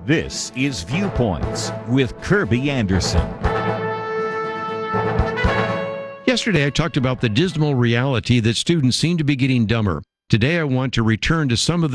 This is Viewpoints with Kirby Anderson. Yesterday, I talked about the dismal reality that students seem to be getting dumber. Today, I want to return to some of the